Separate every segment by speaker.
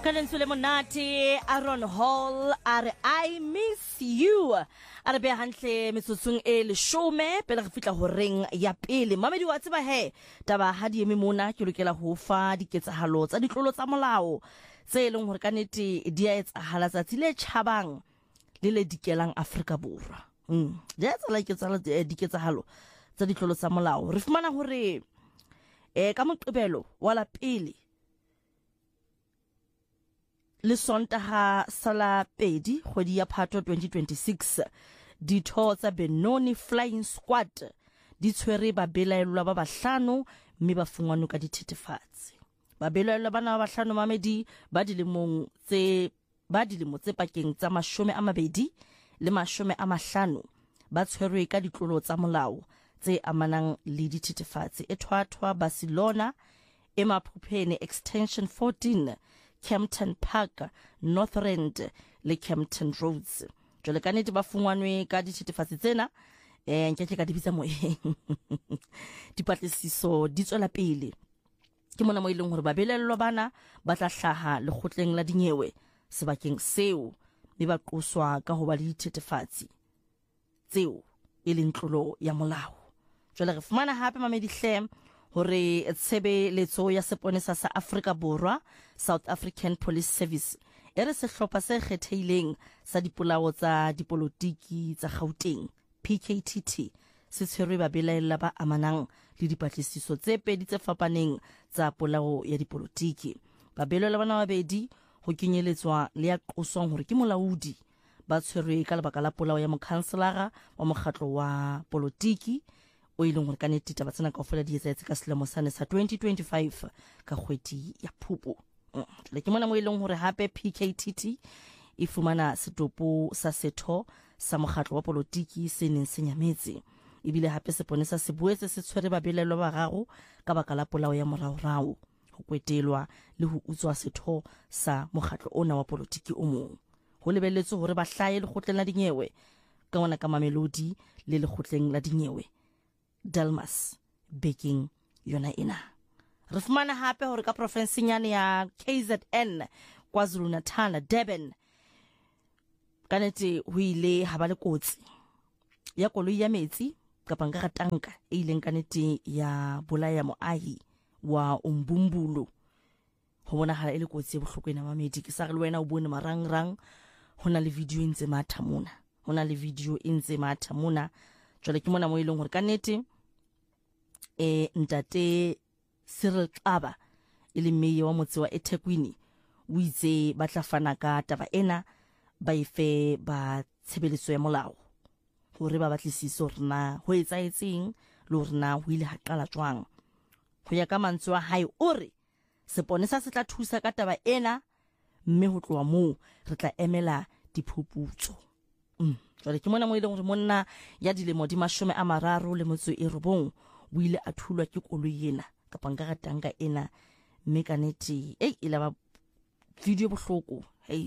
Speaker 1: Kalensule monate Aaron Hall are I miss you are be hantle metsotsong e le shome pele re fitla ho reng ya pele mamedi wa tseba he taba ha di eme mona ke lokela ho fa diketsahalo tsa ditlolo tsa molao tse leng hore kanete di a etsahala tsatsi le tjhabang le le dikelang Afrika Borwa di a tsala iketsala diketsahalo tsa ditlolo tsa molao re fumana hore ka moqebelo wa la pele le Sontaga sala pedi kgwedi ya Phato 2026 ditho tsa Benoni Flying Squad di tshwere babelaelwa ba bahlano mme ba fungwanwe ka dithethefatsi babelaelwa bana ba bahlano mamedi ba dilemo tse pakeng tsa 20 le 50 ba tshwerwe ka ditlolo tsa molao tse amanang le dithethefatsi ethwathwa Barcelona Emaphupheni Extension 14 Kempton Park, Northrend le Kempton Roads. Jole kanete ba fungwanwe ka dithethefatsi tsena nke ka dibitsa moyeng. Dipatlisiso di tswela pele. Ke mona mo ileng hore babelelwa bana ba tla hlaha lekgotleng la dinyewe sebakeng seo mme ba qoswa ka ho ba le dithethefatsi tseo e leng tlolo ya molao. Jole re fumana hape mamedi hle hore tshebeletso ya seponesa sa Afrika Borwa South African Police Service ere sehlopha se kgethehileng sa dipolao tsa dipolotiki tsa Gauteng PKTT se tshwerwe babelaela ba amanang le dipatlisiso tse pedi tse fapaneng tsa polao ya dipolotiki babelaela bana babedi ho kenyeletswa le ya qoswang hore ke molaodi ba tshwerwe ka lebaka la polao ya mokhanselara wa mokgatlo wa polotiki o ileng hore kanete taba tsena kaofela di etsaetse ka selemo sa 2025 ka kgwedi ya Phupu le ke mona mo ileng hore hape PKTT e fumana setopo sa setho sa mokgatlo wa polotiki se neng se nyametse ebile hape seponesa se boetse se tshwere babelelwa ba gago ka baka la polao ya moraorao ho kwetelwa le ho utswa setho sa mokgatlo ona wa polotiki o mong ho lebelletswe hore ba hlaye lekgotleng la dinyewe ka ona ka Mamelodi le lekgotleng la dinyewe Delmas baking yona ina re fumana hape hore ka province nyane ya KZN KwaZulu Natal Durban kanete ho ile ha ba le kotsi ya koloi ya metsi kapa nka tanka e ileng kanete ya bolaya moahi wa Umbumbulo ho bona hala ile kotsi e bohloko ena mamedi ke sa re le wena o bone marangrang hona le video ntse matha mona jwale ke mona mo ileng hore kanete ntate Cyril Xaba ile meye wa motse wa eThekwini o itse ba tla fana ka taba ena ba ife ba tshebeletso ya molao hore ba batlisiso rena ho etsaetseng le rena ho ile ha qala jwang ho ya ka mantswe wa hae o re seponesa se tla thusa ka taba ena mme ho tloa moo re tla emela diphuputso jwale ke mona mo ile hore monna ya dilemo di 39 o ile a thulwa ke koloi ena kapa nka tanka ena mme kanete ile ba video bohloko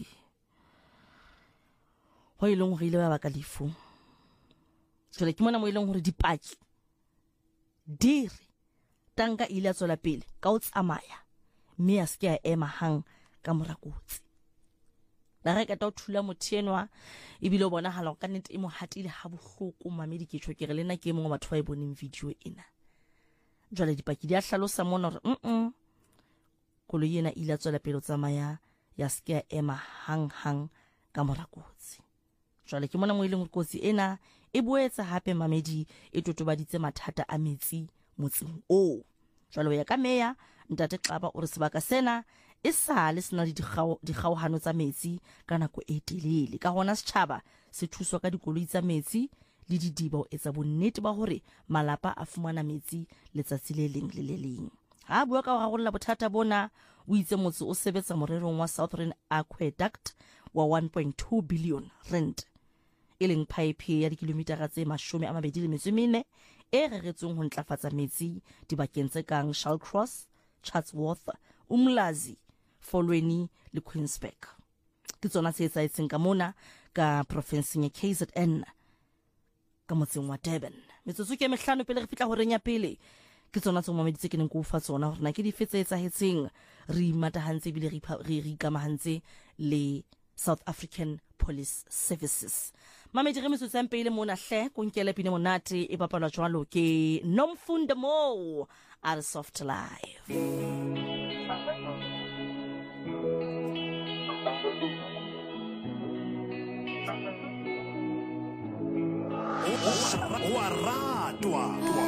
Speaker 1: ho ile ngwe ile ba baka lefu jwale ke mona mo ile hore dipaki dire tanka ile a tswela pele ka o tsamaya mme a ske a ema hang ka morakotsi la re ka ta o thula mothenwa ebile o bona hala ka nnete e mo hatile ha bohloko mamedi ke tshwe ke re lena ke mongwe batho ba e boneng video ena jwale dipaki di a hlalosa mona hore koloi ena ile a tswela pele o tsamaya ya ske a ema hang ka morakotsi jwale ke mona mo ile kotsi ena e boetsa hape mamedi e totobaditse mathata a metsi motseng o jwale ya ka meya ntate Xaba o re sebaka sena e sa le sena le dikgaohano tsa metsi ka nako e telele ka hona setjhaba se thuswa ka dikoloi tsa metsi le didiba o etsa bonnete ba hore malapa a fumana metsi letsatsi le leng le le leng ha bua ka ho rarolla bothata bona o itse motse o sebetsa morerong wa Southern Aqueduct wa 1.2 billion rand e leng pipe ya dikilometara tse 24 e reretsweng ho ntlafatsa metsi dibakeng tse kang Shallcross, Chatsworth, Umlazi, Folweni le Queensberg ke tsona tse etsaetseng ka mona ka province ya KZN ka motseng wa Durban metsotso ke mehlano pele re fitla ho renya pele ke tsona tse mameditse ke neng ko fa tsona hore na ke di fetse etsahetseng re imatahantse bile re ikamahantse le South African Police Services. Mamedi re metsotso ya pele mona hle ko nkele pine monate e bapalwa jwalo ke Nomfunda Mo are Soft Live.
Speaker 2: Wa ratwa